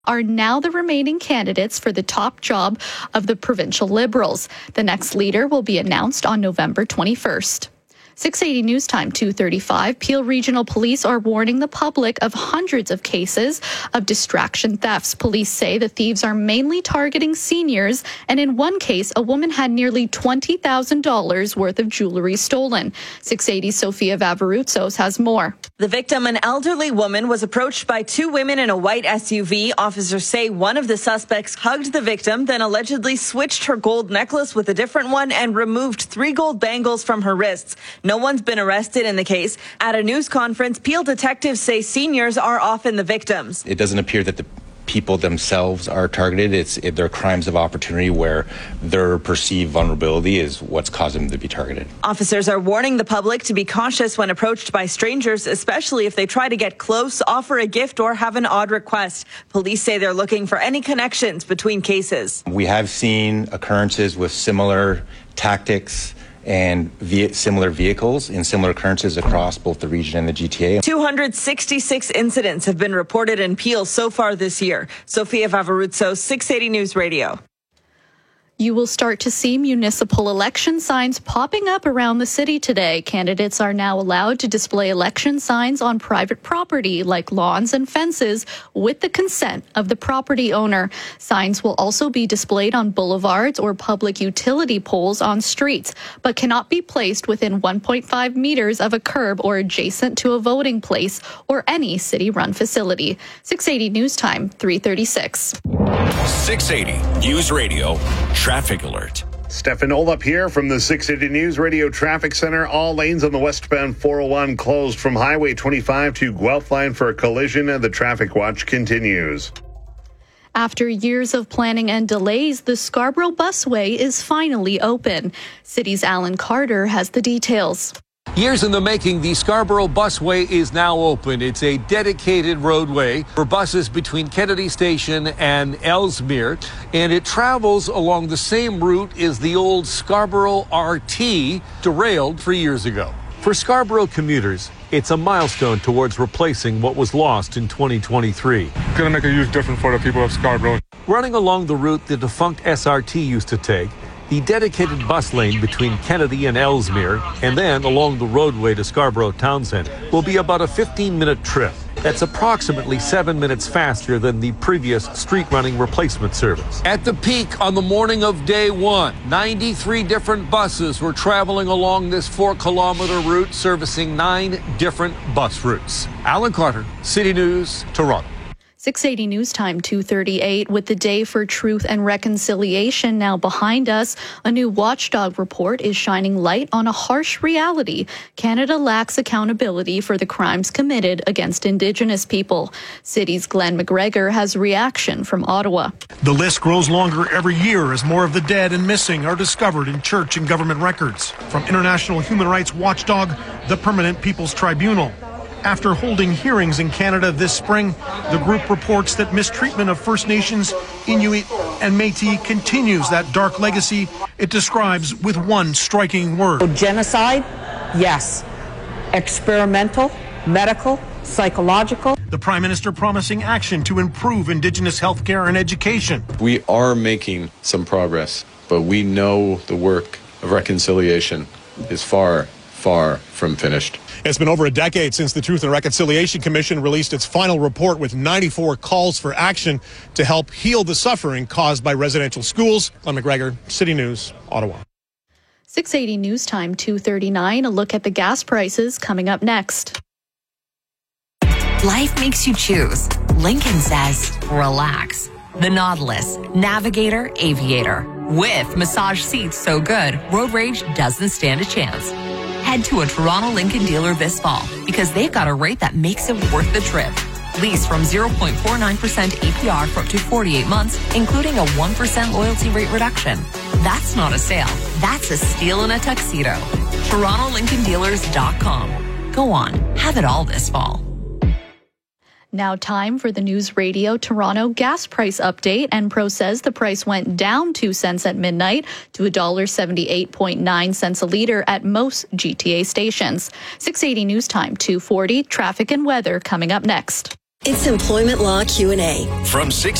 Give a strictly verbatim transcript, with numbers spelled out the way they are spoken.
are now the remaining candidates for the top job of the provincial Liberals. The next leader will be announced on November twenty-first. six eighty News Time, two thirty-five. Peel Regional Police are warning the public of hundreds of cases of distraction thefts. Police say the thieves are mainly targeting seniors, and in one case, a woman had nearly twenty thousand dollars worth of jewelry stolen. six eighty Sophia Vavarutsos has more. The victim, an elderly woman, was approached by two women in a white S U V. Officers say one of the suspects hugged the victim, then allegedly switched her gold necklace with a different one and removed three gold bangles from her wrists. No one's been arrested in the case. At a news conference, Peel detectives say seniors are often the victims. It doesn't appear that the people themselves are targeted. It's it, they're crimes of opportunity where their perceived vulnerability is what's caused them to be targeted. Officers are warning the public to be cautious when approached by strangers, especially if they try to get close, offer a gift, or have an odd request. Police say they're looking for any connections between cases. We have seen occurrences with similar tactics and ve- similar vehicles in similar occurrences across both the region and the G T A. two hundred sixty-six incidents have been reported in Peel so far this year. Sophia Vavarutsos, six eighty News Radio. You will start to see municipal election signs popping up around the city today. Candidates are now allowed to display election signs on private property like lawns and fences with the consent of the property owner. Signs will also be displayed on boulevards or public utility poles on streets, but cannot be placed within one point five meters of a curb or adjacent to a voting place or any city-run facility. six eighty News Time, three thirty-six. six eighty News Radio Traffic Alert. Stefan Olap here from the six eighty News Radio Traffic Center. All lanes on the westbound four oh one closed from Highway twenty-five to Guelph line for a collision, and the traffic watch continues. After years of planning and delays, the Scarborough Busway is finally open. City's Alan Carter has the details. Years in the making, the Scarborough Busway is now open. It's a dedicated roadway for buses between Kennedy Station and Ellesmere, and it travels along the same route as the old Scarborough R T, derailed three years ago. For Scarborough commuters, it's a milestone towards replacing what was lost in twenty twenty-three. It's going to make a huge difference for the people of Scarborough. Running along the route the defunct S R T used to take, the dedicated bus lane between Kennedy and Ellesmere, and then along the roadway to Scarborough Town Centre, will be about a fifteen-minute trip. That's approximately seven minutes faster than the previous street-running replacement service. At the peak on the morning of day one, ninety-three different buses were traveling along this four-kilometer route, servicing nine different bus routes. Alan Carter, City News, Toronto. six eighty News Time, two thirty-eight. With the Day for Truth and Reconciliation now behind us, a new watchdog report is shining light on a harsh reality. Canada lacks accountability for the crimes committed against Indigenous people. City's Glenn McGregor has reaction from Ottawa. The list grows longer every year as more of the dead and missing are discovered in church and government records. From international human rights watchdog, the Permanent People's Tribunal. After holding hearings in Canada this spring, the group reports that mistreatment of First Nations, Inuit, and Métis continues that dark legacy it describes with one striking word. Genocide, yes. Experimental, medical, psychological. The Prime Minister promising action to improve Indigenous health care and education. We are making some progress, but we know the work of reconciliation is far, far from finished. It's been over a decade since the Truth and Reconciliation Commission released its final report with ninety-four calls for action to help heal the suffering caused by residential schools. I'm McGregor, City News, Ottawa. six eighty News Time, two thirty-nine. A look at the gas prices coming up next. Life makes you choose. Lincoln says, relax. The Nautilus, Navigator, Aviator. With massage seats so good, road rage doesn't stand a chance. Head to a Toronto Lincoln dealer this fall because they've got a rate that makes it worth the trip. Lease from zero point four nine percent A P R for up to forty-eight months, including a one percent loyalty rate reduction. That's not a sale. That's a steal in a tuxedo. Toronto Lincoln Dealers dot com. Go on, have it all this fall. Now time for the News Radio Toronto gas price update. Enpro says the price went down two cents at midnight to one dollar seventy-eight point nine cents a litre at most G T A stations. six eighty News Time, two forty. Traffic and weather coming up next. It's Employment Law Q and A. From six